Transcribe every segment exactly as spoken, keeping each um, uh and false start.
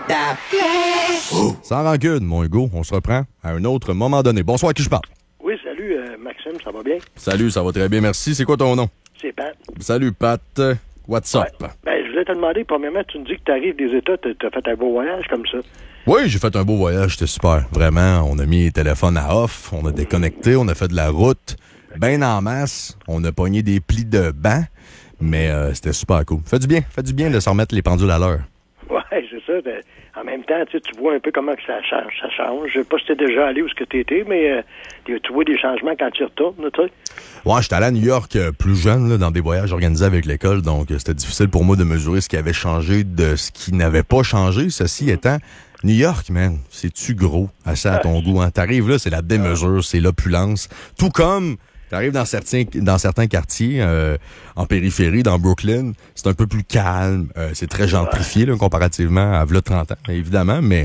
Oh. Sans rancune, mon Hugo, on se reprend à un autre moment donné. Bonsoir, à qui je parle? Oui, salut, euh, Maxime, ça va bien? Salut, ça va très bien, merci. C'est quoi ton nom? C'est Pat. Salut, Pat. What's up? Ouais. Ben, je voulais te demander, premièrement, tu me dis que tu arrives des États, tu as fait un beau voyage comme ça. Oui, j'ai fait un beau voyage, c'était super. Vraiment, on a mis les téléphones à off, on a déconnecté, on a fait de la route, ben en masse, on a pogné des plis de banc, mais euh, c'était super cool. Fait du bien, fait du bien de se remettre les pendules à l'heure. Oui, c'est ça. Ben, en même temps, tu vois un peu comment que ça change. Ça change. Je sais pas si tu es déjà allé où ce que tu étais, mais euh, tu vois des changements quand tu retournes, tu sais. Ouais, j'étais allé à New York euh, plus jeune, là, dans des voyages organisés avec l'école, donc euh, c'était difficile pour moi de mesurer ce qui avait changé de ce qui n'avait pas changé. Ceci mm-hmm. étant, New York, man, c'est-tu gros, assez à ton goût, hein? T'arrives là, c'est la démesure, c'est l'opulence. Tout comme t'arrives dans certains dans certains quartiers, euh, en périphérie, dans Brooklyn, c'est un peu plus calme, euh, c'est très gentrifié là, comparativement à v'là trente ans, évidemment, mais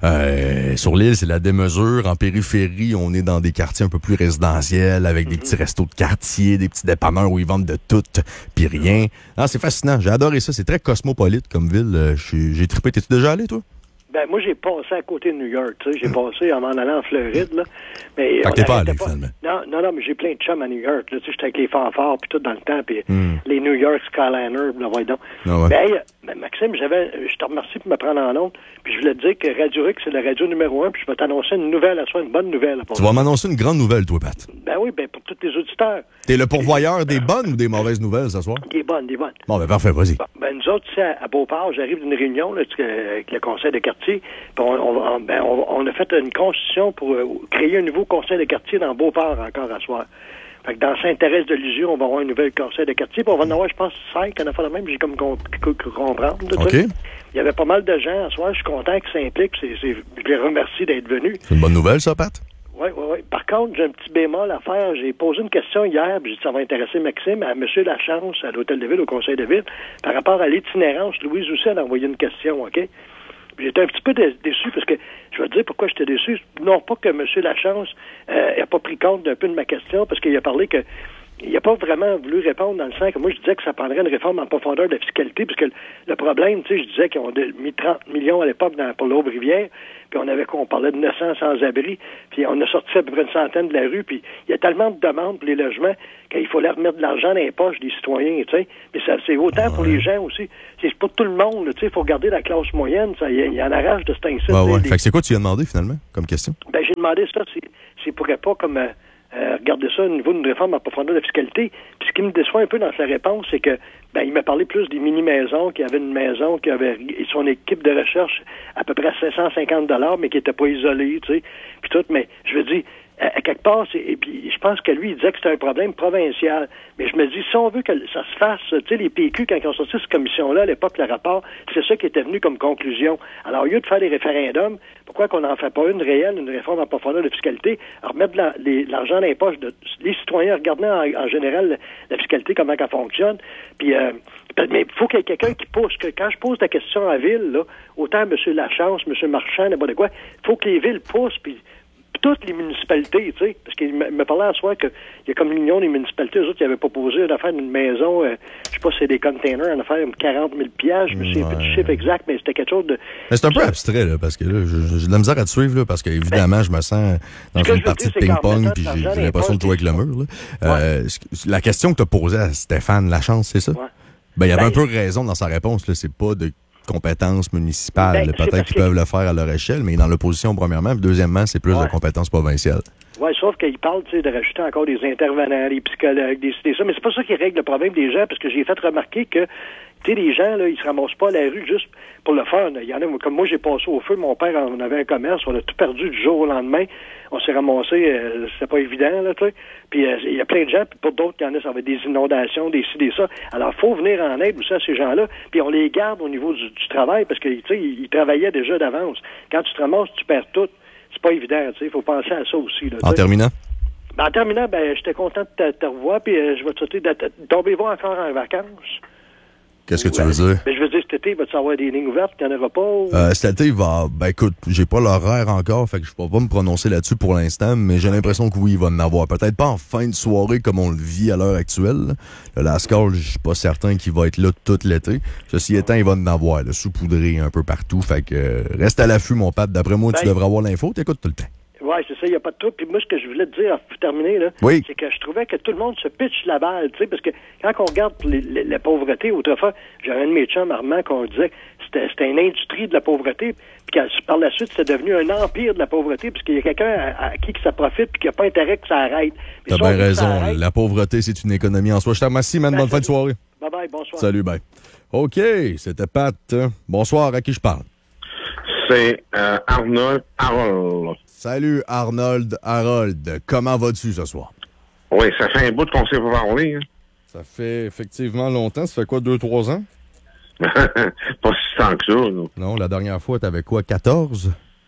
euh, sur l'île, c'est la démesure. En périphérie, on est dans des quartiers un peu plus résidentiels, avec des petits restos de quartier, des petits dépanneurs où ils vendent de tout, puis rien. Non, c'est fascinant, j'ai adoré ça, c'est très cosmopolite comme ville. Euh, j'ai, j'ai trippé. T'es-tu déjà allé, toi? Ben, moi, j'ai passé à côté de New York, tu sais. J'ai passé en m'en allant en Floride, là. Mais fait que t'es pas allé, pas... finalement. Non, non, non, mais j'ai plein de chums à New York, là. Tu sais, j'étais avec les fanfares, puis tout dans le temps, puis mm. les New York Skyliners, là, voyons donc. Ah ouais. Ben, ben, Maxime, j'avais, je te remercie pour me prendre en honte, puis je voulais te dire que Radio X, c'est la radio numéro un, puis je vais t'annoncer une nouvelle à soi, une bonne nouvelle. Tu vas m'annoncer une grande nouvelle, toi, Pat. Ben oui, ben, pour tous les auditeurs. T'es le pourvoyeur des bonnes ou des mauvaises nouvelles ce soir? Des bonnes, des bonnes. Bon, ben, parfait, vas-y. Bon, ben, nous autres, tu sais, à Beauport, j'arrive d'une réunion, là, avec le conseil de quartier, puis on, on, ben, on, on a fait une constitution pour euh, créer un nouveau conseil de quartier dans Beauport encore à soir. Fait que dans Saint-Thérèse de Lisieux, on va avoir un nouvel conseil de quartier, puis on va en avoir, je pense, cinq, en a fait la même, j'ai comme comprendre. OK. Il y avait pas mal de gens à soir, je suis content qu'ils s'impliquent, c'est, c'est, je les remercie d'être venus. C'est une bonne nouvelle, ça, Pat? Oui, oui, oui. Par contre, j'ai un petit bémol à faire. J'ai posé une question hier, puis j'ai dit ça va intéresser Maxime, à M. Lachance, à l'Hôtel de Ville, au Conseil de Ville, par rapport à l'itinérance. Louise aussi, elle a envoyé une question, OK? Puis j'étais un petit peu dé- déçu, parce que, je vais te dire pourquoi j'étais déçu. Non pas que M. Lachance euh, n'a pas pris compte d'un peu de ma question, parce qu'il a parlé que il n'a pas vraiment voulu répondre dans le sens que moi, je disais que ça prendrait une réforme en profondeur de la fiscalité, puisque le, le problème, tu sais, je disais qu'on a mis trente millions à l'époque dans, pour l'Aube-Rivière, puis on avait qu'on parlait de neuf cents sans-abri, puis on a sorti à peu près une centaine de la rue, puis il y a tellement de demandes pour les logements qu'il fallait remettre de l'argent dans les poches des citoyens, tu sais. Mais ça, c'est autant ouais. pour les gens aussi. C'est pour tout le monde, tu sais. Il faut regarder la classe moyenne, ça, il y, y en arrache de cet incite. Ouais, ouais. Des... Fait que c'est quoi tu lui as demandé, finalement, comme question? Ben, j'ai demandé ça, c'est, c'est pourrait pas comme... Euh, Euh, regardez ça au niveau d'une réforme en profondeur de la fiscalité. Puis ce qui me déçoit un peu dans sa réponse, c'est que ben il m'a parlé plus des mini-maisons, qui avaient une maison, qui avait son équipe de recherche à peu près à cinq cent cinquante dollars, mais qui n'était pas isolée, tu sais. Puis tout, mais je veux dire, à, à quelque part, c'est, et puis je pense que lui, il disait que c'était un problème provincial. Mais je me dis, si on veut que ça se fasse, tu sais, les P Q, quand ils ont sorti cette commission-là, à l'époque, le rapport, c'est ça qui était venu comme conclusion. Alors, au lieu de faire des référendums, pourquoi qu'on n'en fait pas une réelle, une réforme en profondeur de fiscalité, à remettre la, les, l'argent dans les poches de les citoyens, regarder en, en général la, la fiscalité, comment elle fonctionne, puis euh, mais il faut qu'il y ait quelqu'un qui pousse, que quand je pose la question à la ville, là, autant M. Lachance, M. Marchand, n'importe quoi, il faut que les villes poussent, puis toutes les municipalités, tu sais, parce qu'il me parlait à soi qu'il y a comme l'union des municipalités, eux autres, qui avaient proposé une affaire d'une maison, euh, je sais pas si c'est des containers, une affaire de quarante mille piastres, je me souviens plus du chiffre exact, mais c'était quelque chose de... Mais c'est un peu abstrait, là, parce que là, j'ai de la misère à te suivre, là, parce qu'évidemment, je me sens dans une partie de ping-pong, puis j'ai, j'ai l'impression de jouer avec le mur, là. Ouais. Euh, la question que tu as posée à Stéphane Lachance, c'est ça? Ouais. Ben, il y avait ben, un peu raison dans sa réponse, là, c'est pas de compétences municipales. Ben, peut-être qu'ils peuvent le faire à leur échelle, mais dans l'opposition, premièrement. Puis deuxièmement, c'est plus ouais. de compétences provinciales. Oui, sauf qu'il parle, tu sais, de rajouter encore des intervenants, des psychologues, des, des ça. Mais c'est pas ça qui règle le problème des gens, parce que j'ai fait remarquer que, tu sais, les gens, là, ils se ramassent pas à la rue juste pour le fun. Il y en a, comme moi, j'ai passé au feu, mon père, on avait un commerce, on a tout perdu du jour au lendemain. On s'est ramassé, euh, c'était pas évident, là, tu sais. Puis il euh, y a plein de gens, puis pour d'autres, il y en a, ça va être des inondations, des ci, des ça. Alors, il faut venir en aide aussi à ces gens-là, puis on les garde au niveau du, du travail, parce que, tu sais, ils, ils travaillaient déjà d'avance. Quand tu te ramasses, tu perds tout. C'est pas évident, tu sais. Il faut penser à ça aussi, là. En t'sais. terminant? Ben, en terminant, ben, j'étais content de te, te revoir, puis euh, je vais te souhaiter de tomber voir encore en vacances. Qu'est-ce que tu Ouais. veux dire? Mais je veux dire, cet été, va-tu avoir des lignes ouvertes? Il n'y en aura pas? Ou... Euh, cet été, il va. Ben écoute, j'ai pas l'horaire encore, fait que je peux pas me prononcer là-dessus pour l'instant, mais j'ai l'impression que oui, il va en avoir. Peut-être pas en fin de soirée comme on le vit à l'heure actuelle. Le Lascar, je suis pas certain qu'il va être là tout l'été. Ceci étant, il va en avoir, là, saupoudré un peu partout. Fait que euh, reste à l'affût, mon pape. D'après moi, ben, tu devrais avoir l'info. T'écoutes tout le temps. Oui, c'est ça, il n'y a pas de trouble. Puis moi, ce que je voulais te dire, pour terminer, là, oui. c'est que je trouvais que tout le monde se pitche la balle, tu sais, parce que quand on regarde les, les, la pauvreté, autrefois, j'avais un de mes chums, Armand, qu'on disait que c'était, c'était une industrie de la pauvreté, puis par la suite, c'est devenu un empire de la pauvreté, parce qu'il y a quelqu'un à, à qui que ça profite, puis qui n'a pas intérêt que ça arrête. T'as bien raison, arrête, la pauvreté, c'est une économie en soi. Je te remercie, man, ben, bonne fin de soirée. Bye-bye, bonsoir. Salut, bye. OK, c'était Pat. Bonsoir, à qui je parle? C'est euh, Arnold Harold. Salut Arnold Harold. Comment vas-tu ce soir? Oui, ça fait un bout qu'on s'est pas parlé. Hein? Ça fait effectivement longtemps. Ça fait quoi, deux, trois ans? Pas si tant que ça. Non, non la dernière fois, t'avais quoi, quatorze?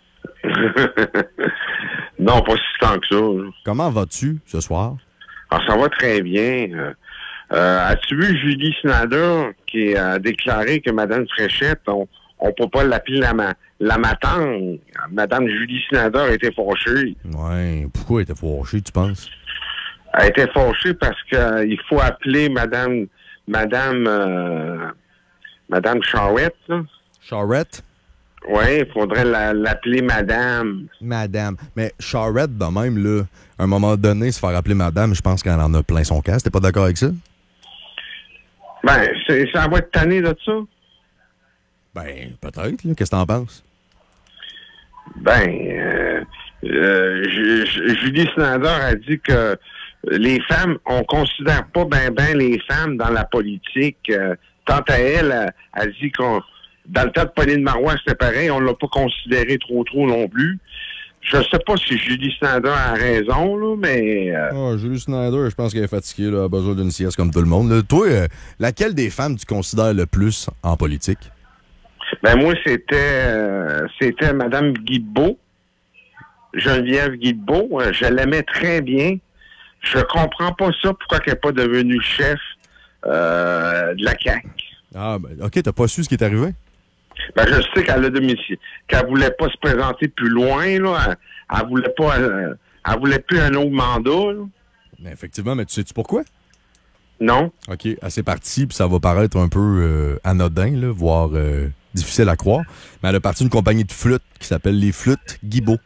Non, pas si tant que ça. Là. Comment vas-tu ce soir? Alors, ça va très bien. Euh, as-tu vu Julie Snyder qui a déclaré que Mme Fréchette, on on peut pas l'appeler la, ma, la matante. Madame Julie Snyder était fâchée. Oui. Pourquoi elle était fâchée, tu penses? Elle était fâchée parce que euh, il faut appeler Madame Madame euh, Madame Charette, là. Charette? Oui, il faudrait la, l'appeler Madame. Madame. Mais Charette, de même, là, à un moment donné, se faire appeler Madame, je pense qu'elle en a plein son casque. T'es pas d'accord avec ça? Ben, c'est, ça va être tanné de ça. Ben, peut-être, là. Qu'est-ce que t'en penses? Ben, euh, euh, Julie Snyder a dit que les femmes, on considère pas ben ben les femmes dans la politique. Euh, tant à elle, elle, elle dit qu'on, dans le temps de Pauline Marois, c'était pareil, on l'a pas considéré trop trop non plus. Je sais pas si Julie Snyder a raison, là, mais... Euh... Oh, Julie Snyder, je pense qu'elle est fatiguée, là, a besoin d'une sieste comme tout le monde. Là. Toi, euh, laquelle des femmes tu considères le plus en politique? Ben moi, c'était euh, c'était Mme Guilbeault, Geneviève Guilbeault. Euh, je l'aimais très bien. Je comprends pas ça, pourquoi elle n'est pas devenue chef euh, de la C A Q. Ah, ben, OK, t'as pas su ce qui est arrivé? Ben, je sais qu'elle a domicile, qu'elle voulait pas se présenter plus loin, là. Elle, elle voulait pas, euh, elle voulait plus un autre mandat, là. Ben, effectivement, mais tu sais-tu pourquoi? Non. OK, elle s'est partie, puis ça va paraître un peu euh, anodin, là, voire euh, difficile à croire, mais elle a parti d'une compagnie de flûtes qui s'appelle les Flûtes Guilbeault.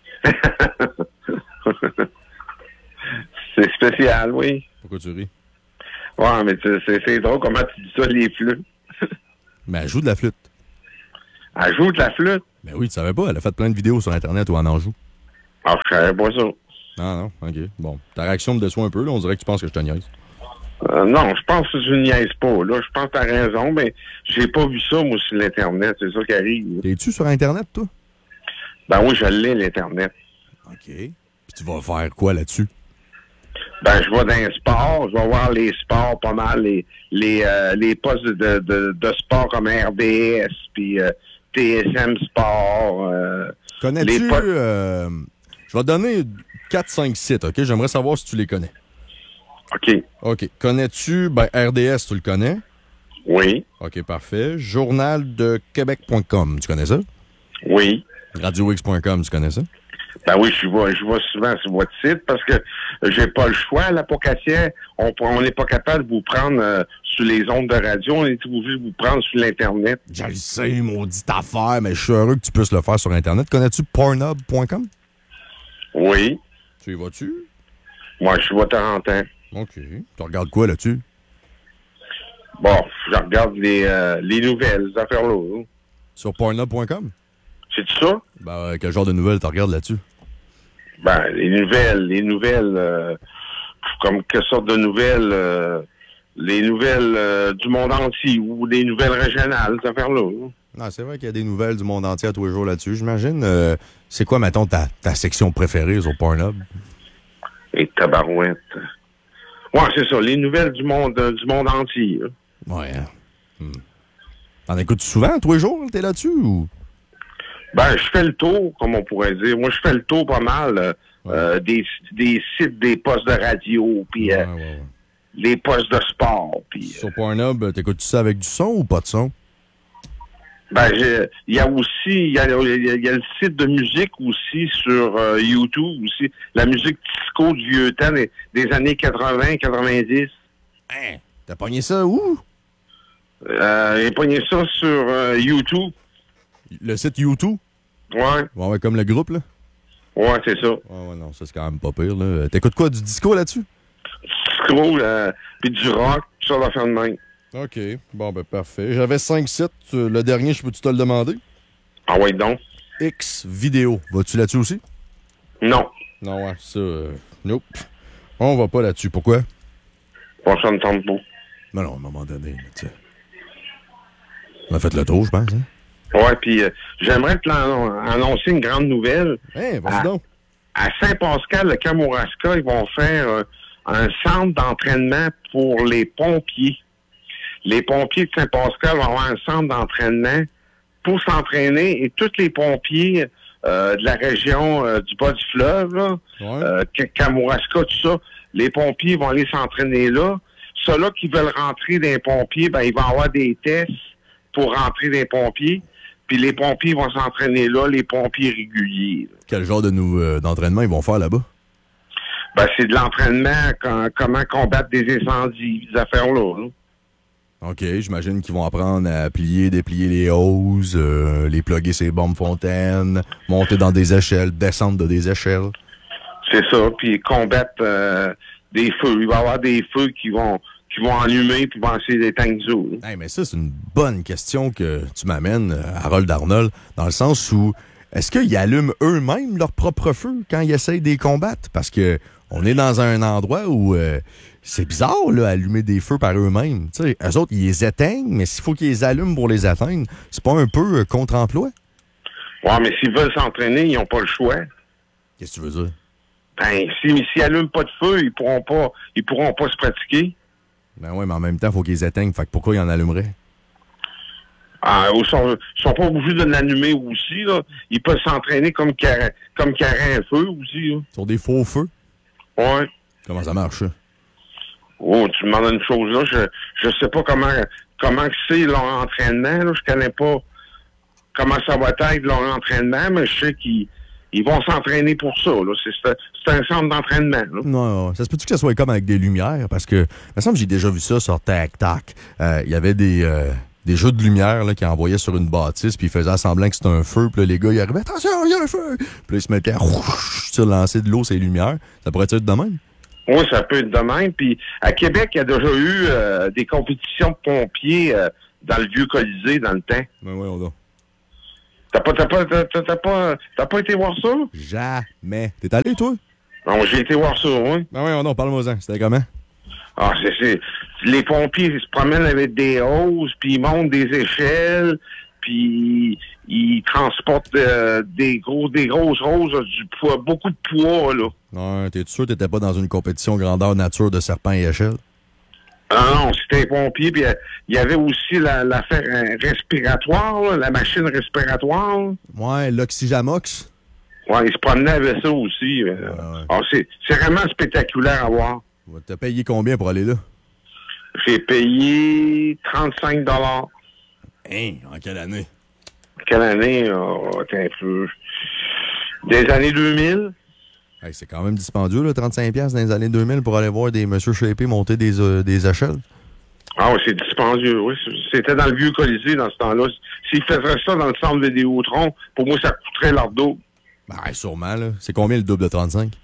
C'est spécial, oui. Pourquoi tu ris? Ouais, mais c'est, c'est drôle comment tu dis ça, les flûtes. Mais elle joue de la flûte. Elle joue de la flûte? Ben oui, tu savais pas, elle a fait plein de vidéos sur Internet où elle en joue. Ah, je savais pas ça. Non, non, OK. Bon, ta réaction me déçoit un peu, là, on dirait que tu penses que je te niaise. Euh, non, je pense que tu ne niaises pas. Là, je pense que t'as raison, mais j'ai pas vu ça, moi, sur l'Internet. C'est ça qui arrive. T'es-tu sur Internet, toi? Ben oui, je l'ai, l'Internet. OK. Puis tu vas faire quoi là-dessus? Ben, je vais dans les sports. Je vais voir les sports pas mal, les les euh, les postes de, de, de sport comme R D S, puis euh, T S M Sport. Euh, Connais-tu... les po- euh, je vais te donner quatre cinq sites, OK? J'aimerais savoir si tu les connais. OK. OK. Connais-tu... Ben, R D S, tu le connais? Oui. OK, parfait. Journal de Québec point com, tu connais ça? Oui. Radio X point com, tu connais ça? Ben oui, je vois, je vois souvent sur votre site parce que j'ai pas le choix, là, pour Cassier. On on n'est pas capable de vous prendre euh, sur les ondes de radio, on est obligé de vous prendre sur l'Internet. Je le sais, maudite affaire, mais je suis heureux que tu puisses le faire sur Internet. Connais-tu pornhub point com? Oui. Tu y vas-tu? Moi, je suis votre Tarentin. OK. Tu regardes quoi là-dessus? Bon, je regarde les, euh, les nouvelles, ces affaires-là. Hein. Sur pornhub point com? C'est ça? Ben, euh, quel genre de nouvelles tu regardes là-dessus? Ben, les nouvelles, les nouvelles, euh, comme quelle sorte de nouvelles? Euh, les nouvelles euh, du monde entier ou les nouvelles régionales, ces affaires-là. Hein. Non, c'est vrai qu'il y a des nouvelles du monde entier à tous les jours là-dessus. J'imagine, euh, c'est quoi, mettons, ta, ta section préférée sur Pornhub? Et tabarouette. Ouais, c'est ça, les nouvelles du monde, euh, du monde entier. Hein. Ouais. Hein? Hmm. T'en écoutes souvent, tous les jours, t'es là-dessus, ou? Ben, je fais le tour, comme on pourrait dire. Moi, je fais le tour pas mal euh, ouais. euh, des, des sites, des postes de radio, puis ouais, euh, ouais, ouais. les postes de sport. Puis, Sur Pornhub, t'écoutes-tu ça avec du son ou pas de son? Ben, il y a aussi, il y a, y a le site de musique aussi sur euh, YouTube aussi. La musique disco du vieux temps des, des années quatre-vingts quatre-vingt-dix. Hein? T'as pogné ça où? Euh, j'ai pogné ça sur euh, YouTube. Le site YouTube? Ouais. Ouais, ouais, comme le groupe, là? Ouais, c'est ça. Ouais, ouais, non, ça, c'est quand même pas pire, là. T'écoutes quoi, du disco là-dessus? Disco, là, puis du rock, ça va faire de même. OK. Bon, ben, parfait. J'avais cinq sites. Le dernier, je peux-tu te le demander? Ah ouais, donc? X vidéo. Vas-tu là-dessus aussi? Non. Non, ouais, ça... Euh, nope. On va pas là-dessus. Pourquoi? Bon, ça me tente pas. Non, non, à un moment donné, tu sais. On a fait le tour, je pense, hein? Ouais, puis euh, j'aimerais te l'an- annoncer une grande nouvelle. Hein, vas-y à, donc. à Saint-Pascal, le Kamouraska, ils vont faire euh, un centre d'entraînement pour les pompiers. Les pompiers de Saint-Pascal vont avoir un centre d'entraînement pour s'entraîner et tous les pompiers euh, de la région euh, du bas du fleuve, là, Ouais. euh, Kamouraska, tout ça, les pompiers vont aller s'entraîner là. Ceux-là qui veulent rentrer dans les pompiers, ben ils vont avoir des tests pour rentrer dans les pompiers. Puis les pompiers vont s'entraîner là, les pompiers réguliers. Là. Quel genre de nou- euh, d'entraînement ils vont faire là-bas? Ben, c'est de l'entraînement, com- comment combattre des incendies, des affaires-là. Là. OK, j'imagine qu'ils vont apprendre à plier, déplier les hoses, euh, les plugger ses bombes fontaines, monter dans des échelles, descendre de des échelles. C'est ça, puis combattre euh, des feux. Il va y avoir des feux qui vont qui vont allumer puis vont essayer d'éteindre ça. Hey, mais ça, c'est une bonne question que tu m'amènes, Harold Arnold, dans le sens où est-ce qu'ils allument eux-mêmes leur propre feu quand ils essayent de les combattre? Parce que on est dans un endroit où euh, c'est bizarre, là, allumer des feux par eux-mêmes. Tu sais, eux autres, ils les éteignent, mais s'il faut qu'ils les allument pour les atteindre, c'est pas un peu euh, contre-emploi? Ouais, mais s'ils veulent s'entraîner, ils n'ont pas le choix. Qu'est-ce que tu veux dire? Ben, s'ils s'ils allument pas de feu, ils pourront pas ils pourront pas se pratiquer. Ben oui, mais en même temps, il faut qu'ils les éteignent. Fait que pourquoi ils en allumeraient? Ah, ils sont, ils sont pas obligés de l'allumer aussi, là. Ils peuvent s'entraîner comme carré, comme carré un feu aussi, là. Sur des faux feux? Ouais. Comment ça marche, ça? Oh, tu me demandes une chose, là. Je, je sais pas comment, comment c'est leur entraînement, là. Je connais pas comment ça va être leur entraînement, mais je sais qu'ils ils vont s'entraîner pour ça, là. C'est, c'est, c'est un centre d'entraînement, là. Non, non, ça se peut-tu que ça soit comme avec des lumières? Parce que, il me semble que j'ai déjà vu ça sur TikTok. Euh, Il y avait des, euh, des jeux de lumière là, qui envoyaient sur une bâtisse, puis ils faisaient semblant que c'était un feu, puis là, les gars, ils arrivaient, attention, il y a un feu! Puis là, ils se mettaient à rouch, lancer de l'eau, ces lumières. Ça pourrait être de même? Oui, ça peut être de même. Puis à Québec, il y a déjà eu euh, des compétitions de pompiers euh, dans le vieux Colisée dans le temps. Ben oui, on a. T'as pas, t'as pas, t'as, t'as pas, t'as pas été voir ça? Jamais. T'es allé, toi? Non, j'ai été voir ça, oui. Ben oui, on a, parle-moi-en. C'était comment? Ah, c'est, c'est, les pompiers, ils se promènent avec des hoses, puis ils montent des échelles, puis ils transportent euh, des gros, des grosses roses, du poids, beaucoup de poids, là. Non, t'es sûr que t'étais pas dans une compétition grandeur nature de serpent et échelle? Ah non, c'était un pompier, puis il y avait aussi la, l'affaire euh, respiratoire, là, la machine respiratoire. Ouais, l'oxygamox. Ouais, ils se promenaient avec ça aussi. Euh. Ouais, ouais. Alors, c'est, c'est vraiment spectaculaire à voir. T'as payé combien pour aller là? J'ai payé trente-cinq dollars. Hein, en quelle année? Quelle année? Oh, attends un peu. Des années deux mille. Hey, c'est quand même dispendieux, là, trente-cinq dollars dans les années deux mille pour aller voir des monsieur shapés monter des, euh, des échelles. Ah oui, c'est dispendieux, oui. C'était dans le vieux Colisée dans ce temps-là. S'ils faisaient ça dans le centre Vidéotron, pour moi, ça coûterait leur dos. Ben, sûrement, là. C'est combien le double de trente-cinq?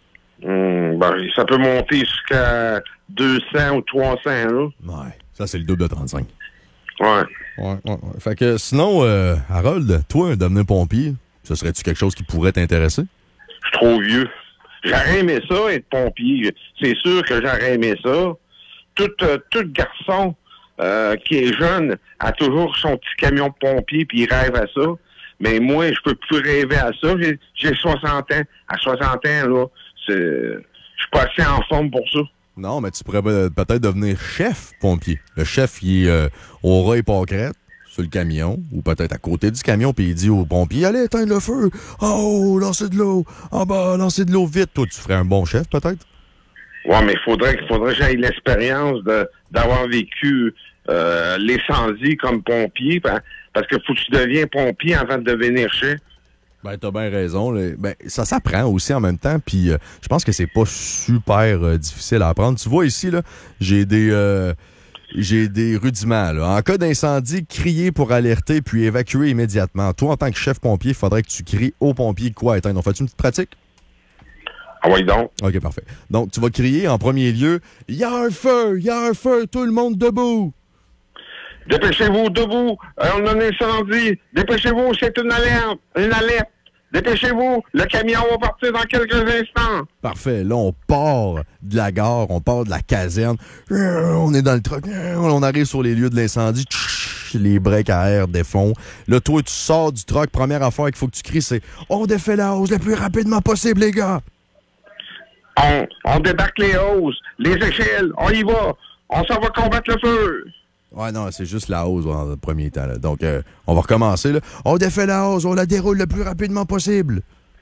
Hum, ben, ça peut monter jusqu'à deux cents ou trois cents, là. Ouais, ça, c'est le double de trente-cinq. Ouais. Ouais, ouais, ouais. Fait que sinon, euh, Harold, toi, devenir pompier, ce serait-tu quelque chose qui pourrait t'intéresser? Je suis trop vieux. J'aurais aimé ça, être pompier. C'est sûr que j'aurais aimé ça. Tout, euh, tout garçon euh, qui est jeune a toujours son petit camion de pompier puis il rêve à ça. Mais moi, je peux plus rêver à ça. J'ai, j'ai soixante ans. À soixante ans, là, c'est, je suis pas assez en forme pour ça. Non, mais tu pourrais peut-être devenir chef pompier. Le chef, il est euh, au rat et pâquerette sur le camion, ou peut-être à côté du camion, puis il dit aux pompiers, allez, éteindre le feu! Oh, lancez de l'eau! En bas, lancez de l'eau vite! Toi, tu ferais un bon chef, peut-être? Ouais, mais il faudrait, faudrait que j'aille l'expérience de, d'avoir vécu euh, l'incendie comme pompier, parce que faut que tu deviens pompier avant de devenir chef. Ben, t'as bien raison. Là. Ben, ça s'apprend aussi en même temps, puis euh, je pense que c'est pas super euh, difficile à apprendre. Tu vois ici, là, j'ai des euh, j'ai des rudiments. Là. En cas d'incendie, crier pour alerter puis évacuer immédiatement. Toi, en tant que chef pompier, il faudrait que tu cries aux pompiers quoi éteindre. On fait une petite pratique? Ah oui, donc. OK, parfait. Donc, tu vas crier en premier lieu, « Il y a un feu! Il y a un feu! Tout le monde debout! » Dépêchez-vous, debout! Euh, on a un incendie! Dépêchez-vous, c'est une alerte! Une alerte! Dépêchez-vous! Le camion va partir dans quelques instants! Parfait. Là, on part de la gare, on part de la caserne. On est dans le truck. On arrive sur les lieux de l'incendie. Les breaks à air défont. Là, toi, tu sors du truck. Première affaire qu'il faut que tu cries, c'est « On défait la hausse le plus rapidement possible, les gars! » On, on débarque les hausses, les échelles, on y va! On s'en va combattre le feu! Ouais, non, c'est juste la hausse dans le premier temps. Là. Donc, euh, on va recommencer. Là. On défait la hausse, on la déroule le plus rapidement possible.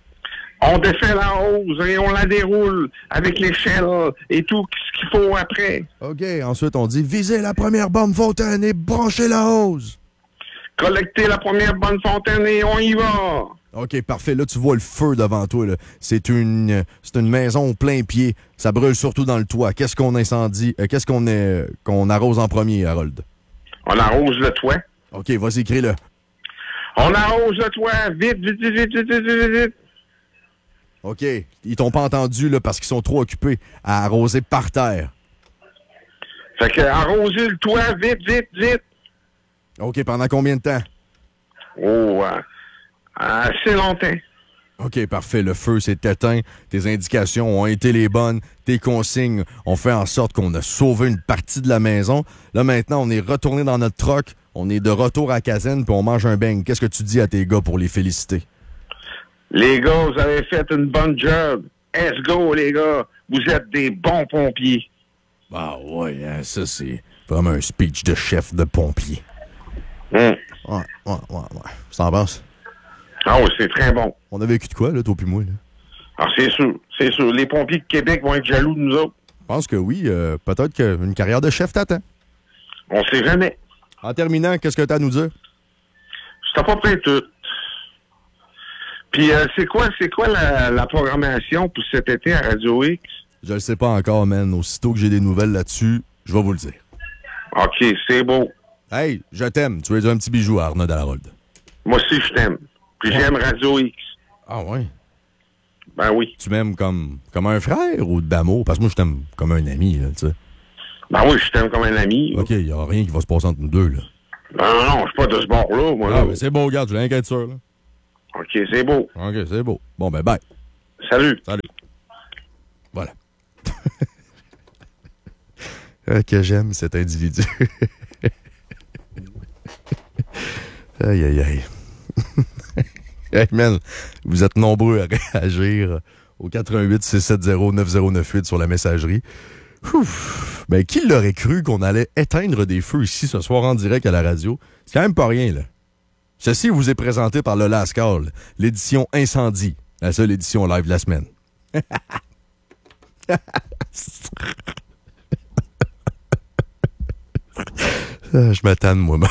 On défait la hausse et on la déroule avec l'échelle et tout ce qu'il faut après. OK, ensuite, on dit « Visez la première bombe fontaine et branchez la hausse. » Collecter la première bonne fontaine et on y va! OK, parfait. Là, tu vois le feu devant toi. Là. C'est une c'est une maison au plein pied. Ça brûle surtout dans le toit. Qu'est-ce qu'on incendie? Euh, qu'est-ce qu'on est, qu'on arrose en premier, Harold? On arrose le toit. OK, vas-y, écris-le. On arrose le toit. Vite, vite, vite, vite, vite, vite, vite. OK. Ils t'ont pas entendu là, parce qu'ils sont trop occupés à arroser par terre. Fait que arroser le toit, vite, vite, vite. OK, pendant combien de temps? Oh, euh, assez longtemps. OK, parfait. Le feu s'est éteint. Tes indications ont été les bonnes. Tes consignes ont fait en sorte qu'on a sauvé une partie de la maison. Là, maintenant, on est retourné dans notre truck. On est de retour à la caserne, puis on mange un beigne. Qu'est-ce que tu dis à tes gars pour les féliciter? Les gars, vous avez fait une bonne job. Let's go, les gars. Vous êtes des bons pompiers. Ah ouais, hein, ça, c'est vraiment un speech de chef de pompier. Mmh. Ouais, ouais, ouais, ouais. Ça t'en penses? Ah oui, c'est très bon. On a vécu de quoi, là, toi puis moi, là? Ah, c'est sûr, c'est sûr. Les pompiers de Québec vont être jaloux de nous autres. Je pense que oui. Euh, peut-être qu'une carrière de chef t'attend. On sait jamais. En terminant, qu'est-ce que t'as à nous dire? C'est à peu près tout. Puis, euh, c'est quoi, c'est quoi la, la programmation pour cet été à Radio X? Je le sais pas encore, man. Aussitôt que j'ai des nouvelles là-dessus, je vais vous le dire. OK, c'est beau. Hey, je t'aime. Tu es un petit bijou à Arnaud Harold. Moi aussi, je t'aime. Puis j'aime Radio X. Ah ouais? Ben oui. Tu m'aimes comme, comme un frère ou d'amour? Parce que moi, je t'aime comme un ami, là, tu sais. Ben oui, je t'aime comme un ami. OK, il n'y a rien qui va se passer entre nous deux, là. Non, non, non, je suis pas de ce bord-là, moi. Ah, là. mais c'est beau, regarde, je l'ai qu'à être sûr, là. OK, c'est beau. OK, c'est beau. Bon, ben, bye. Salut. Salut. Voilà. Ah, que j'aime cet individu. Aïe, aïe, aïe. Hey, man, vous êtes nombreux à réagir au quatre un huit six sept zéro neuf zéro neuf huit sur la messagerie. Ouf. Ben, qui l'aurait cru qu'on allait éteindre des feux ici ce soir en direct à la radio? C'est quand même pas rien, là. Ceci vous est présenté par le Lascal, l'édition Incendie, la seule édition live de la semaine. Ah, je m'attends moi-même.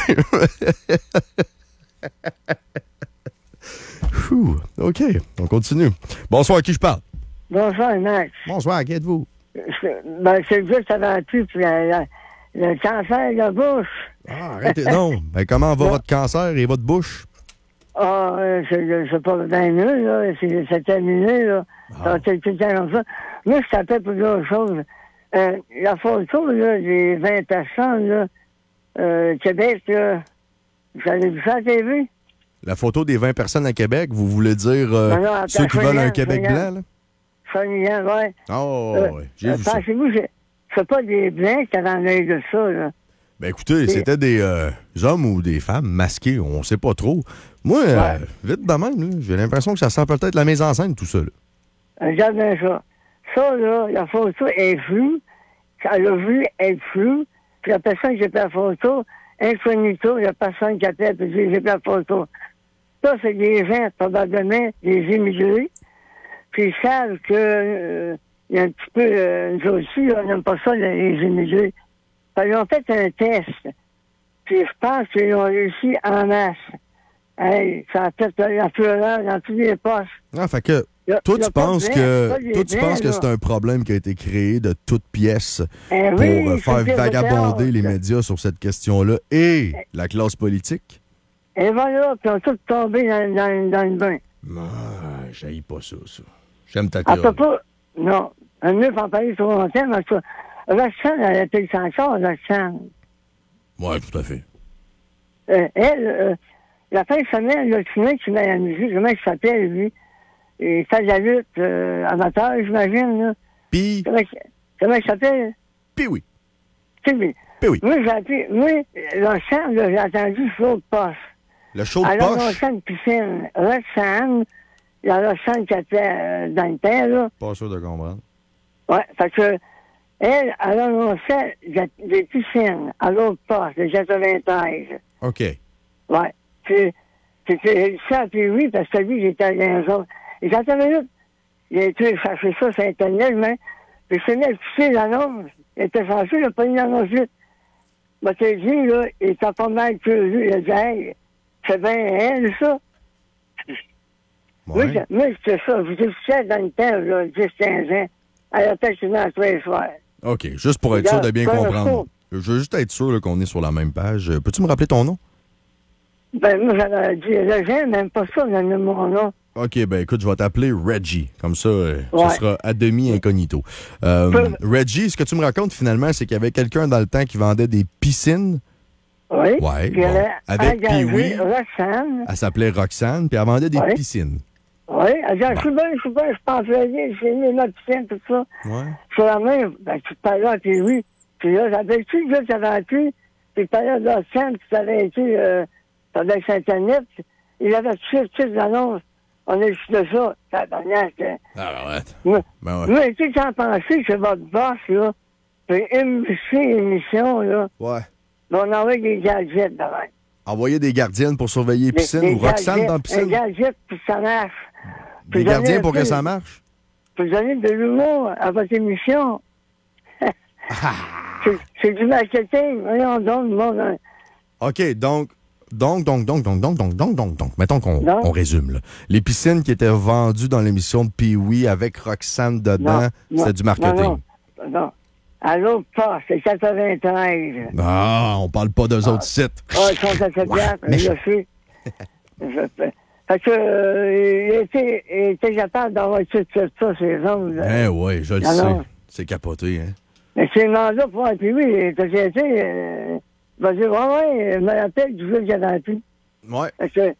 Ouh, OK, on continue. Bonsoir, à qui je parle? Bonsoir, Max. Bonsoir, qui êtes-vous? Ben, c'est juste avant tout, puis la, la, le cancer de la bouche. Ah, arrêtez donc. Ben, comment va bon. votre cancer et votre bouche? Ah, euh, c'est, c'est pas bien mieux, là. C'est, c'est terminé, là. Ah. Ça a été tout le temps comme ça. Moi, je t'appelle pour d'autres choses. Euh, la photo, là, des vingt personnes, là, euh, Québec, là, vous avez vu ça à la T V? La photo des vingt personnes à Québec, vous voulez dire euh, non, non, attends, ceux qui veulent un Sonia, Québec Sonia. blanc, là? Sonia, ouais. Oh, Euh, ouais, j'ai euh, vu ça. Pensez-vous que c'est pas des blancs qui avaient en œil de ça, là? Ben écoutez, c'était des euh, hommes ou des femmes masqués, on sait pas trop. Moi, euh, Ouais. vite de même, là, j'ai l'impression que ça sent peut-être la mise en scène, tout ça. Là. Regarde bien ça. Ça, là, la photo est floue. Elle a vu être floue. Puis la personne qui a pris la photo, incognito, la personne qui a pris, puis j'ai pris la photo. Ça, c'est des gens, probablement, des immigrés. Puis ils savent que euh, il y a un petit peu, euh, nous aussi, on n'aime pas ça, les immigrés. Ils ont fait un test. Puis je pense qu'ils ont réussi en masse. Hey, ça a fait la fureur dans tous les postes. Ah, fait que a, toi, tu penses plein, que, toi, tu plein, penses que c'est un problème qui a été créé de toutes pièces eh pour oui, euh, faire vagabonder les médias médias sur cette question-là et la classe politique? Et voilà, puis ils ont tous tombé dans, dans, dans le bain. Ah, j'haïs pas ça, ça. J'aime ta À classe. peu près, non. Un mieux pour en parler trop longtemps, mais ça, Roxane, elle a été encore, Roxane. Oui, tout à fait. Euh, elle, euh, la fin de semaine, le tunnel qui m'a amusé, comment il s'appelle, lui? Il fait de la lutte euh, amateur, j'imagine, là. Puis, Comment, comment il s'appelle? puis oui. Tu sais, Puis oui. moi, j'ai appelé, moi, Roxane, là, j'ai entendu sur l'autre poste. Le show de Alors, poche. Roxane piscine. Roxane, il y a Roxane qui était euh, dans le temps, là. Pas sûr de comprendre. Ouais, fait que, elle, elle annonçait des, des piscines à l'autre poste, de quatre-vingt-treize. OK. Ouais. Puis, puis, puis ça, puis oui, parce que lui, j'étais dans les autres. Et j'attends une minute. Il a été chercher ça sur Internet, mais, puis c'est mis à pisser l'annonce. Il était censé, il n'a pas eu l'annonce vite. Mais t'as dit, là, il était pas mal curieux. Il a dit, hey, c'est bien elle, ça. Ouais. Moi, moi c'était ça. Vous étiez dans le temps, là, dix quinze ans. À la tête, c'est dans tous les soirs. OK. Juste pour être sûr de bien Regarde, comprendre. Je veux juste être sûr là, qu'on est sur la même page. Euh, Peux-tu me rappeler ton nom? Ben, moi, j'avais dit, le j'aime même pas ça, dans mon nom. OK, ben écoute, je vais t'appeler Reggie. Comme ça, euh, Ouais. ce sera à demi incognito. Euh, Peu- Reggie, ce que tu me racontes finalement, c'est qu'il y avait quelqu'un dans le temps qui vendait des piscines. Oui. Ouais, Puis bon. elle a Avec engagé Pee-wee. Roxane. Elle s'appelait Roxane, puis elle vendait des Ouais. piscines. Oui, elle dit, je suis bien, je suis bien, je pense bien, j'ai mis ma piscine, tout ça. Ouais. Sur la main, ben, tu te parlais à Pee-wee. Puis là, j'avais-tu le gars qui avait appris, puis il parlait de Roxane, puis ça avait été, euh, avec Internet, il avait touché le titre d'annonce. On a eu de ça, ça dernière, que... Ah, ouais. Moi, Ben ouais. moi, tu sais, j'en pensais que votre boss, là, puis émission, émission, là, Ouais. ben, on envoie des gadgets devant. Envoyer des gardiennes pour surveiller les piscines ou Roxane dans la Un piscine. gadget, puis ça marche. Des Puis gardiens donner pour un que peu- ça marche. Puis donner de l'humour à votre émission. C'est- C'est du marketing. Voyons donc, le monde. hein. OK, donc, donc, donc, donc, donc, donc, donc, donc, donc, donc, mettons qu'on Non. on résume, là. Les piscines qui étaient vendues dans l'émission de Pee-wee avec Roxane dedans, Non, c'était non, du marketing. Non, non, non. À l'autre poste, c'est quatre-vingt-treize. Ah, on parle pas d'eux autres sites. Ah, ils sont à cette Ouais, date, je méchant. sais. Je sais. Fait que, euh, il, était, il était capable d'avoir tout ça, ces ondes. Eh oui, je le Ah, sais. non. C'est capoté, hein. Mais c'est le mandat pour un puis oui, t'as été, euh, il va dire, ouais, ouais, je me rappelle du jeu qu'il y avait appris. Ouais. Parce que,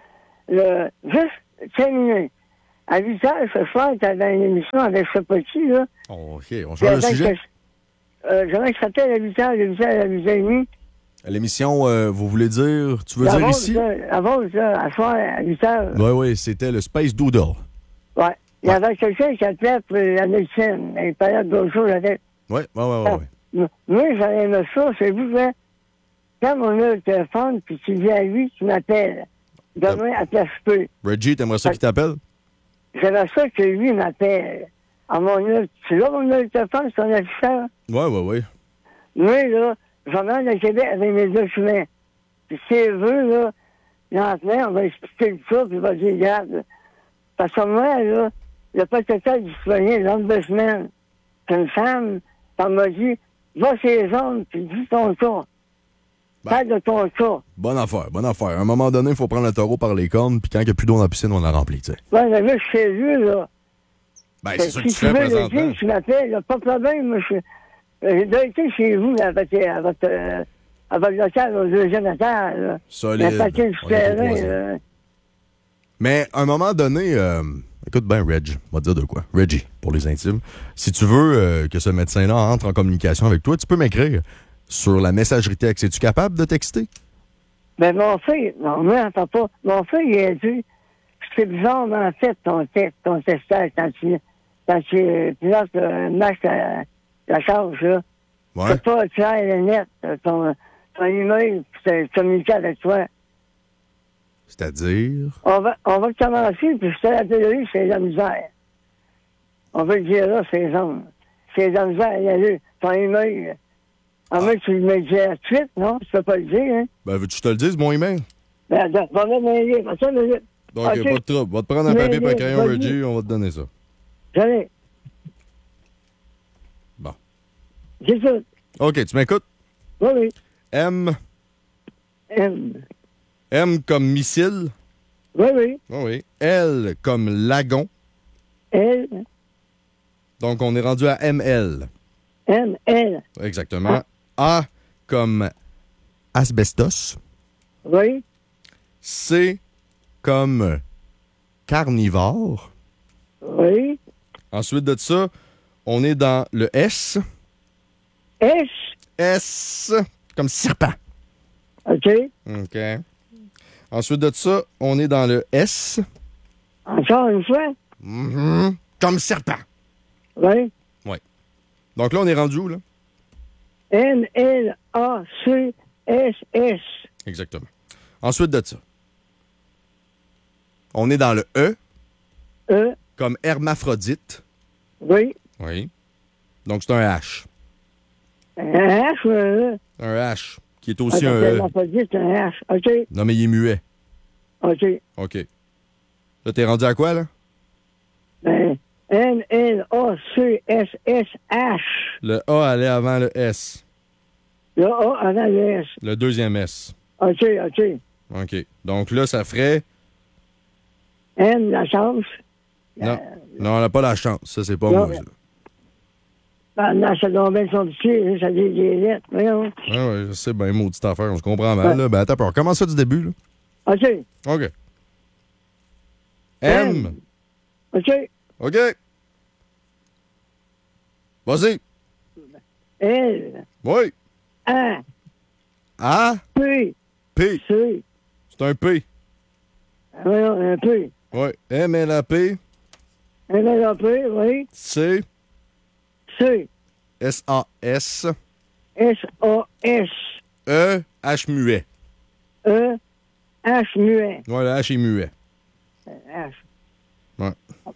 le, juste terminé. À huit heures, ce soir, t'avais une émission avec ce petit, là. Oh, OK, on Puis change de avec sujet. que- Euh, comment il s'appelle à huit heures, de huit heures à huit heures trente? L'émission, euh, vous voulez dire, tu veux La dire vôtre, ici? ça, La vôtre, ça, à soir, à huit heures. Oui, oui, c'était le Space Doodle. Ouais. Il y avait quelqu'un qui appelait pour la médecine. Il parlait d'autres choses avec. Oui, oui, oui, oui. Moi, j'avais aimé ça, c'est vous, hein. Quand on a le téléphone, puis tu dis à lui, tu m'appelles. Demain, à place peu. Reggie, t'aimerais ça qu'il t'appelle? J'avais ça que lui m'appelle. À mon œuvre, tu l'as, mon œuvre de téléphone, c'est un afficheur. Oui, oui, oui. Moi, là, je vais de Québec avec mes documents. Puis s'il veut, là, lentement, on va expliquer le ça, puis il va dire, regarde. Parce que moi, là, le protecteur du citoyen, l'ombudsman, c'est une femme, elle m'a dit, va chez les hommes, puis dis ton cas. Ben. Parle de ton cas. Bonne affaire, bonne affaire. À un moment donné, il faut prendre le taureau par les cornes, puis quand il n'y a plus d'eau dans la piscine, on la remplit, tu sais. Ouais, mais là, je suis chez lui, là. Ben, Fait c'est que ça que si tu tu fais veux le présentement. dire, tu m'appelles, là, pas de problème, moi, je j'ai déjà été chez vous, là, avec, à votre, euh, à votre local, au deuxième étage, là. Solide. Un paquet de On est au terrain, troisième. là. Mais à un moment donné, euh, écoute bien, Reg, on va te dire de quoi. Reggie, pour les intimes. Si tu veux euh, que ce médecin-là entre en communication avec toi, tu peux m'écrire sur la messagerie texte. Es-tu capable de texter? Ben, mon fils, non, moi, j'entends pas. Mon fils, il a dit, c'est bizarre, mais en fait, ton test, ton testage, quand tu, quand tu pilotes un match à la charge, là, Ouais. c'est pas clair et net, ton, ton email, puis tu communiques avec toi. C'est-à-dire? On va, on va commencer, puis je te la télé, c'est la misère. On veut dire là, c'est hommes. C'est dans le verre, il y a eu ton email. En fait, tu me le dis à la suite, non? Tu peux pas le dire, hein? Ben, veux-tu que je te le dise, mon email? Ben, attends, va mettre mon livre. Attends, mais... Donc, okay. pas de trouble. Va te prendre un Mais, papier et un mais, crayon, vas-y. Reggie, on va te donner ça. J'allais. Bon. J'écoute. OK, tu m'écoutes? Oui, oui. M. M. M comme missile. Oui, oui. Oh oui. L comme lagon. L. Donc, on est rendu à M L. M. L. Exactement. A comme asbestos. Oui. C comme carnivore. Oui. Ensuite de ça, on est dans le S. S. S comme serpent. OK. OK. Ensuite de ça, on est dans le S. Encore une fois. Mhm. Comme serpent. Oui. Oui. Donc là, on est rendu où, là? M. L. A. C. S. S. Exactement. Ensuite de ça, on est dans le E. E. Comme hermaphrodite. Oui. Oui. Donc, c'est un H. Un H ou un E? Un H, qui est aussi Ah, un donc, E. elle m'a pas dit, c'est un H. OK. Non, mais il est muet. OK. OK. Là, t'es rendu à quoi, là? Ben, M. L. A. C. S. S. H. Le A allait avant le S. Le A avant le S. Le deuxième S. OK, OK. OK. Donc là, ça ferait... M. La chance. Non, non, on n'a pas la chance. Ça, c'est pas Non. moi, ça. Ben, là, ça doit bien son petit, ça dit des lettres. Voyons. Ouais, ouais, je sais, ben, maudite affaire, on se comprend mal, là. Ben, attends, on recommence ça du début, là. OK. OK. M. M. OK. OK. Vas-y. L. Oui. A. A. P. P. C. C'est un P. Voyons, un P. Oui. M, L, A, P. Un L A P, oui. C. C. S, A, S. S. A. S. E. H muet. E. H. Muet. Ouais, le H est muet. H. Ouais.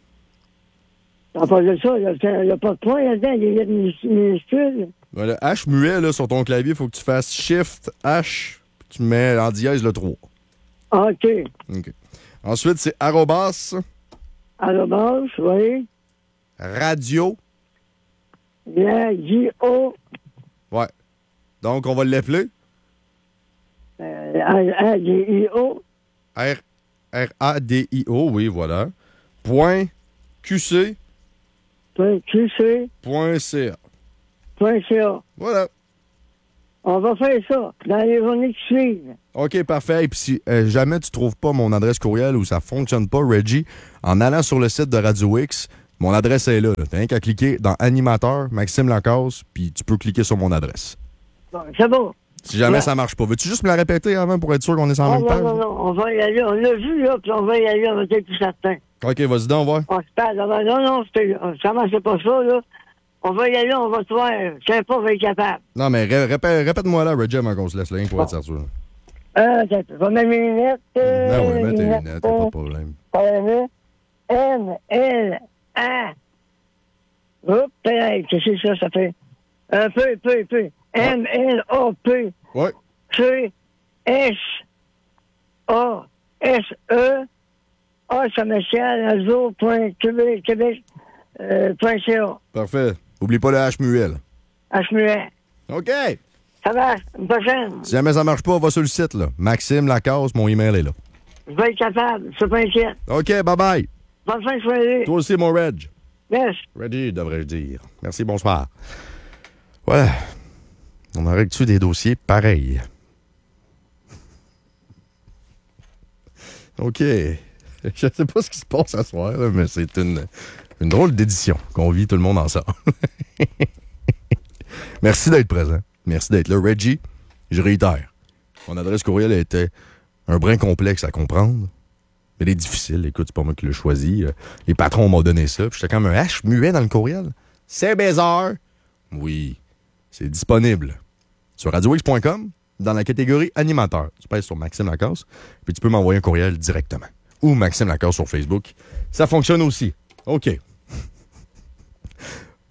À part de ça, il n'y a pas de point là-dedans, il y a des lettres minuscules. Ouais, le H muet, là, sur ton clavier, il faut que tu fasses Shift, H, puis tu mets en dièse le trois. OK. OK. Ensuite, c'est arrobas, À la base, oui. radio. La J O. Ouais. Donc, on va l'appeler Euh, A D I O. R, R, A, D, I, O, oui, voilà. Point Q C. Point Q C. Point C A. Point C A. Voilà. On va faire ça dans les journées qui suivent. OK, parfait. Et puis, si euh, jamais tu trouves pas mon adresse courriel ou ça fonctionne pas, Reggie, en allant sur le site de Radio X, mon adresse est là. là. T'as rien qu'à cliquer dans Animateur, Maxime Lacasse, puis tu peux cliquer sur mon adresse. Bon, c'est bon. Si jamais Ouais. ça marche pas. Veux-tu juste me la répéter avant pour être sûr qu'on est sur la Ah, même non, page? non, non, on va y aller. On l'a vu, là, puis on va y aller, on va être plus certain. OK, vas-y donc, on va. On se parle. Non, non, non, c'est- comment c'est pas ça, là? On va y aller, on va te voir. C'est pas, on va être capable. Non, mais ré- répète- répète-moi là, Reggie, avant qu'on se laisse là, pour Bon. être certain. Euh, attends, je vais mettre mes lunettes. Euh, Ah ouais, mets tes lunettes, lunettes, y'a pas euh, de problème. pas la main. M, L, A. Oups, peut-être, qu'est-ce que c'est ça, ça fait? Un peu, peu, peu. M, L, A, P. Ouais. C, S, A, S, E, A, commercial, azo, point, Québec, Québec, euh, point C A. Parfait. Oublie pas le H muel. H, muet. OK. Ça va, une prochaine. Si jamais ça marche pas, va sur le site, là. Maxime Lacasse, mon email est là. Je vais être capable, je suis pas inquiète. OK, bye-bye. Bonne fin de soirée. Toi aussi, mon Reg. Yes. Reggie, devrais-je dire. Merci, bonsoir. Voilà. On aurait tu des dossiers pareils. OK. Je sais pas ce qui se passe ce soir, là, mais c'est une, une drôle d'édition qu'on vit tout le monde ensemble. Merci d'être présent. Merci d'être là. Reggie, je réitère. Mon adresse courriel était un brin complexe à comprendre. Mais elle est difficile. Écoute, c'est pas moi qui l'ai choisi. Les patrons m'ont donné ça. Puis j'étais comme un H muet dans le courriel. C'est bizarre. Oui. C'est disponible sur radio x point com dans la catégorie animateur. Tu pèses sur Maxime Lacasse, puis tu peux m'envoyer un courriel directement. Ou Maxime Lacasse sur Facebook. Ça fonctionne aussi. OK.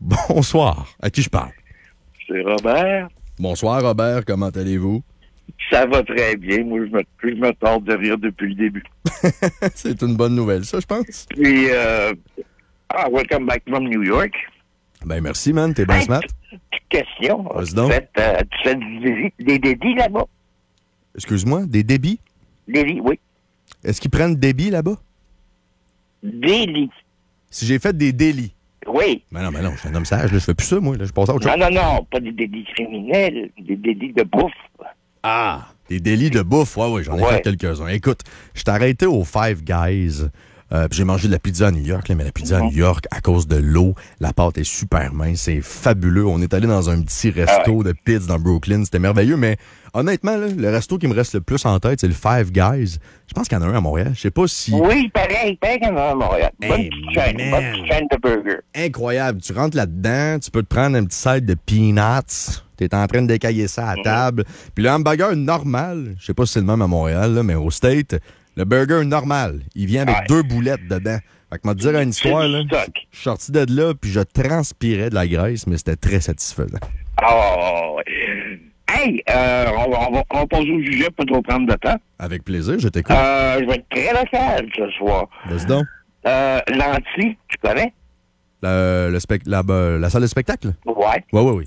Bonsoir. À qui je parle? C'est Robert. Bonsoir, Robert. Comment allez-vous? Ça va très bien. Moi, je me, je me tente de rire depuis le début. C'est une bonne nouvelle, ça, je pense. Puis, euh, ah, welcome back from New York. Ben, merci, man. T'es bien Hey, smart. petite question. Vas-y Tu donc. fais, euh, tu fais des, des dédits là-bas? Excuse-moi, des débits? Dédits, oui. Est-ce qu'ils prennent débit là-bas? Dédits. Si j'ai fait des délits. Oui. Ben non, ben non, je suis un homme sage, là. Je fais plus ça, moi. Là. Je passe à autre chose. Non, non, non. Pas des dédits criminels. Des dédits de bouffe. Ah! Des délits de bouffe, ouais, ouais, j'en ai Ouais. fait quelques-uns. Écoute, je t'ai arrêté au Five Guys. Euh, puis j'ai mangé de la pizza à New York, là, mais la pizza à New York, à cause de l'eau, la pâte est super mince, c'est fabuleux. On est allé dans un petit resto de pizza dans Brooklyn, c'était merveilleux, mais honnêtement, là, le resto qui me reste le plus en tête, c'est le Five Guys. Je pense qu'il y en a un à Montréal. Je sais pas si... Oui, pareil. Pareil qu'il y en a à Montréal. Bonne Hey, petite chaîne. man. Bonne petite chaîne de burgers. Incroyable. Tu rentres là-dedans, tu peux te prendre un petit side de peanuts. T'es en train de décailler ça à table. Puis le hamburger normal, je sais pas si c'est le même à Montréal, là, mais au State, le burger normal, il vient avec Ouais. deux boulettes dedans. Fait que m'a te dire une histoire, C'est là. du stock. Je suis sorti de là, puis je transpirais de la graisse, mais c'était très satisfaisant. Oh, ouais. Hey, euh, on, va, on, va, on va passer au sujet, pas trop prendre de temps. Avec plaisir, je t'écoute. Euh, je vais être très local ce soir. Vas-y donc. Euh, Lanty, tu connais? Le, le spec- la, euh, la salle de spectacle? Ouais. Ouais, ouais, oui.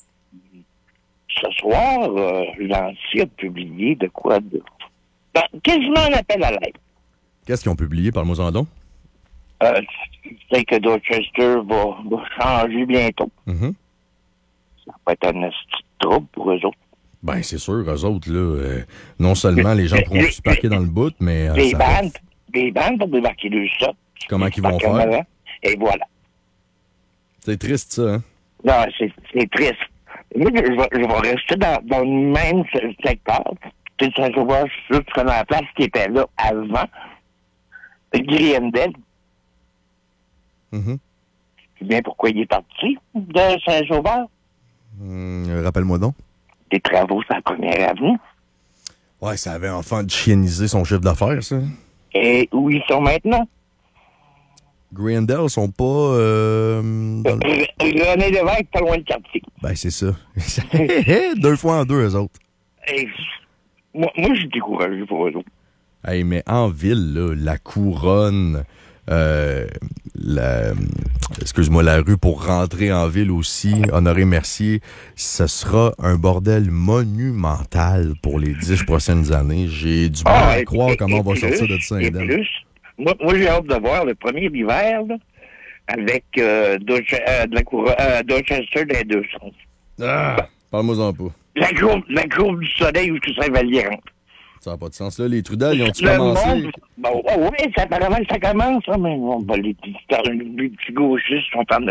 Ce soir, euh, Lanty a publié de quoi de... Ben, quasiment un appel à l'aide. Qu'est-ce qu'ils ont publié? Parle-moi en donc. Euh, c'est que Dorchester va, va changer bientôt. Mhm. Ça va être un esti de trouble pour eux autres. Ben, c'est sûr, eux autres, là, euh, non seulement les gens pourront se parquer dans le bout, mais... euh, Des ça va- bandes, des bandes vont débarquer deux ça. Comment qu'ils vont faire? Et voilà. C'est triste, ça, hein? Non, c'est, c'est triste. Moi, je vais, je vais rester dans, dans le même se- secteur. Tu sais, je vois, je suis sûr que tu connais la place qui était là avant. Griendel. Mhm. Tu sais bien pourquoi il est parti de Saint-Sauveur? Hum, rappelle-moi donc. Des travaux sur la première avenue. Ouais, ça avait enfin de chieniser son chiffre d'affaires, ça. Et où ils sont maintenant? Greendale sont pas... Euh, dans le- R- René Lévesque, pas loin de quartier. Ben, c'est ça. Deux fois en deux, eux autres. Et moi, moi, je suis découragé pour eux autres. Hey, mais en ville, là, la couronne, euh, la, excuse-moi, la rue pour rentrer en ville aussi, Honoré-Mercier, ce sera un bordel monumental pour les dix prochaines années. J'ai du mal à et- croire et- comment et on va plus, sortir de et Saint-Denis. plus, Moi, moi j'ai hâte de voir le premier hiver, là, avec euh, Dorche- euh, de la cour- euh, Dorchester dans les deux sens. Ah, parle-moi-en pas. La courbe, la courbe du soleil où tout ça va lier. Ça n'a pas de sens, là. Les Trudel, ils ont-tu Le commencé? monde, bon, oh, oui, ça, apparemment, ça commence, hein, mais bon, ben, les, petits, les petits gauchistes sont en